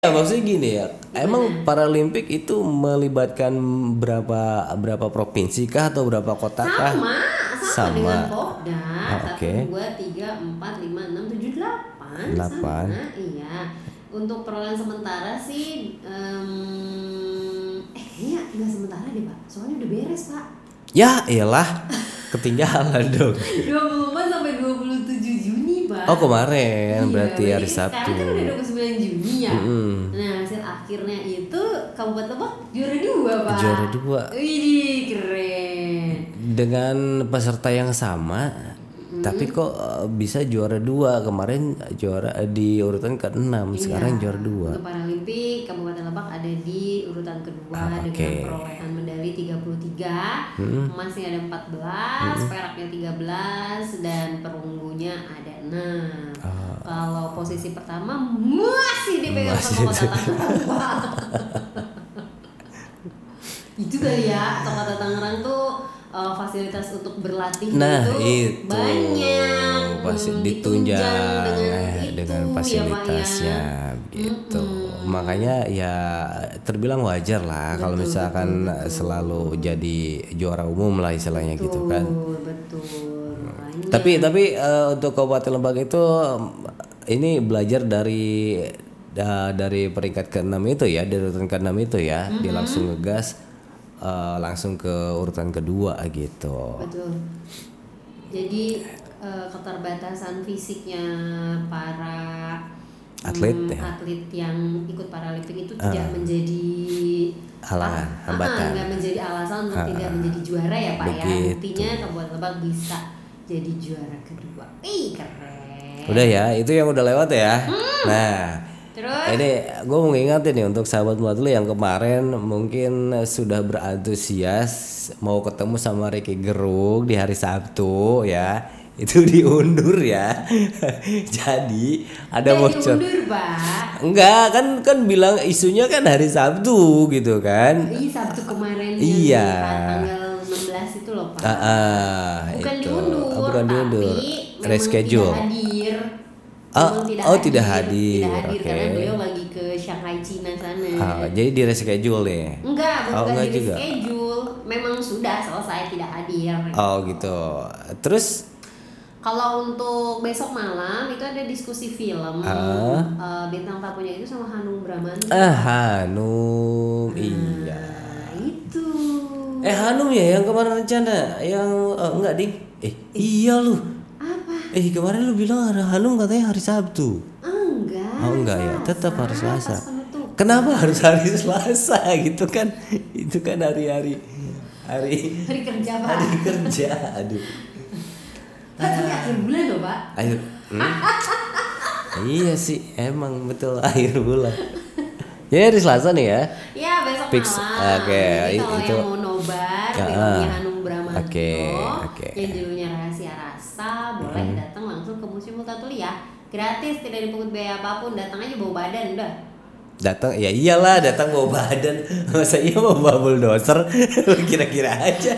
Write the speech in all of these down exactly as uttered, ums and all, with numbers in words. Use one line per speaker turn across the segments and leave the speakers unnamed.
Ya, maksudnya gini ya, emang Paralimpik itu melibatkan berapa berapa provinsi kah atau berapa kota kah?
Sama, sama
Sama.
dengan Popda.
Oh,
Satu,
oke.
dua, tiga, empat, lima, enam, tujuh, delapan.
Delapan.
Sama, iya. Untuk perolehan sementara sih, em, eh kayaknya nggak sementara deh pak. Soalnya udah beres pak.
Ya, iyalah. Ketinggalan dong.
dua puluh empat sampai dua puluh tujuh Juni pak.
Oh, kemarin
Iya,
berarti hari
berarti
Sabtu.
sekarang kan udah dua puluh sembilan Juni ya.
Mm-mm.
Nah hasil akhirnya itu Kabupaten Lebak juara dua pak.
Juara dua.
Wih keren.
Dengan peserta yang sama, tapi kok eh, bisa juara dua. Kemarin juara eh, di urutan keenam, sekarang
Iya,
juara dua.
Untuk Paralimpik Kabupaten Lebak ada di urutan kedua
Ah,
dengan
oke.
perolehan medali tiga puluh tiga, emasnya ada empat belas, peraknya tiga belas dan perunggunya ada enam.
Ah.
Kalau posisi pertama masih dipegang
Masih
sama Kota Tangerang. Itu kali ya, Kota Tangerang tuh uh, fasilitas untuk berlatih
Nah,
itu,
itu
banyak.
pasti
Hmm,
ditunjang
dengan
eh,
itu,
dengan
ya, Pak,
fasilitasnya
ya.
gitu.
Mm-mm.
Makanya ya terbilang wajar lah kalau
Betul,
misalkan
betul, betul.
selalu jadi juara umum lah istilahnya gitu kan.
Betul, betul. Makanya,
Tapi tapi eh, untuk Kabupaten Lebak itu em, ini belajar dari da- dari peringkat keenam itu ya, dari urutan keenam itu ya, dia langsung ngegas eh, langsung ke urutan kedua gitu.
betul. Jadi eh, keterbatasan fisiknya para
Atlet,
hmm,
ya.
atlet yang ikut Paralimpik itu tidak menjadi
Halangan,
ah,
hambatan.
ah, nggak menjadi alasan untuk tidak menjadi juara ya Pak ya.
Begitu.
Buktinya Kabupaten Lebak bisa jadi juara kedua. Ih keren.
Udah ya, itu yang udah lewat ya. Nah,
Terus
ini gue mau ngingetin nih untuk sahabat Muatlu yang kemarin mungkin sudah berantusias mau ketemu sama Ricky Gerung di hari Sabtu ya, itu diundur ya. Jadi ada
udah
bocor.
diundur Pak.
Enggak, kan kan bilang isunya kan hari Sabtu gitu kan.
Iya Sabtu kemarin
Iya.
yang tanggal enam belas itu loh Pak.
Ah, ah,
bukan
itu.
diundur,
Oh, bukan diundur.
tapi memang
Reschedule.
tidak hadir.
Oh,
Memang
oh, tidak hadir.
Tidak hadir
Oke.
karena beliau lagi ke Shanghai Cina sana.
Ah, jadi di reschedule nih.
Enggak,
Oh,
bukan
enggak
di
juga.
schedule. Memang sudah selesai tidak hadir.
Oh gitu. Terus
Kalau untuk besok malam itu ada diskusi film.
Ah.
Eh, bintang tamunya itu sama Hanung Bramantyo.
ah Hanum, iya.
Nah, itu.
Eh Hanum ya yang kemarin rencana yang oh, enggak ding. Eh iya lu.
Apa?
Eh kemarin lu bilang ada Hanum katanya hari Sabtu.
Enggak.
Oh enggak ya,
Selasa,
tetap hari Selasa.
pas penutupan.
Kenapa harus hari Selasa gitu kan? Itu kan hari-hari hari
Hari kerja Pak.
hari kerja. Aduh.
Pak, tapi akhir bulan loh Pak.
Akhir. Hmm? Iya sih, emang betul akhir bulan. Ya hari Selasa nih ya.
Ya besok
Fix.
malam.
Oke,
Jadi kalau
itu-
yang mau nobar
Ya,
filmnya
ah.
Hanung Bramantyo
Oke, oke.
yang judulnya Rahasia Rasa boleh datang langsung ke Museum Multatuli ya. Gratis, tidak dipungut biaya apapun. Datang aja bawa badan udah.
Datang ya iyalah datang bawa badan. Masa iya mau bawa bulldozer? Kira-kira aja.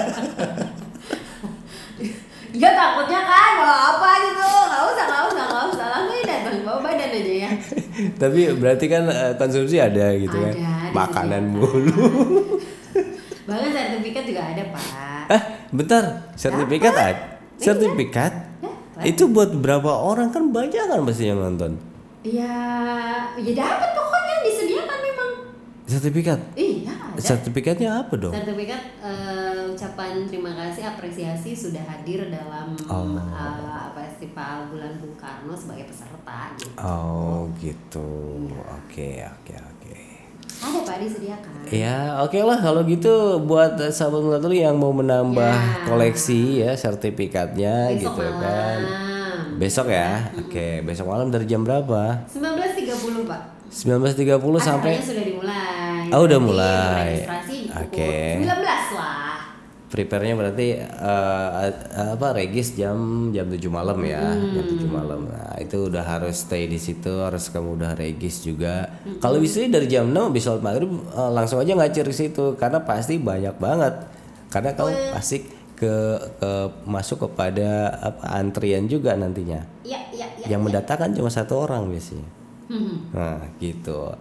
Ya takutnya kan bawa apa gitu. Nggak usah, nggak usah, nggak usah. Langsung aja datang bawa badan aja ya.
Tapi berarti kan eh, konsumsi ada gitu kan.
Ada,
Makanan
disediakan.
mulu.
Bahkan sertifikat juga ada Pak.
Eh, bentar. Sertifikat ada? Sertifikat?
Dapat.
Itu buat berapa orang kan banyak kan pasti yang nonton.
Ya, ya dapat pokoknya disediakan memang.
Sertifikat.
Iya, ada.
Sertifikatnya apa dong?
Sertifikat eh, ucapan terima kasih apresiasi sudah hadir dalam
Oh.
eh, festival Bulan Bung Karno sebagai peserta gitu.
Oh gitu. Oke oke oke.
Ada Pak disediakan.
Ya oke lah kalau gitu buat sahabat Mulatuli yang mau menambah
Ya.
koleksi ya sertifikatnya
Besok
gitu
malam.
kan. Besok ya. Oke, besok malam dari jam berapa?
sembilan belas tiga puluh Pak.
sembilan belas tiga puluh sampai
Acaranya sudah dimulai.
Oh, udah
Nanti
mulai.
Registrasi di pukul
Oke.
sembilan belas lah.
prepare-nya berarti eh, apa regis jam jam tujuh malam ya. Jam tujuh malam. Nah, itu udah harus stay di situ, harus kamu udah regis juga. Kalau bisa dari jam enam bisa sholat maghrib eh, langsung aja ngacir ke situ karena pasti banyak banget. Karena kamu pasti ke, ke masuk kepada apa antrian juga nantinya.
Iya, iya, iya.
Yang mendatangkan cuma satu orang biasanya.
Hmm.
Nah, gitu.